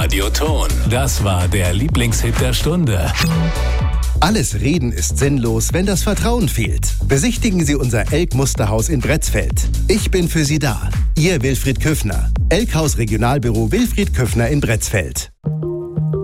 Radioton. Das war der Lieblingshit der Stunde. Alles Reden ist sinnlos, wenn das Vertrauen fehlt. Besichtigen Sie unser Elk-Musterhaus in Bretzfeld. Ich bin für Sie da. Ihr Wilfried Köffner. Elkhaus Regionalbüro Wilfried Köffner in Bretzfeld.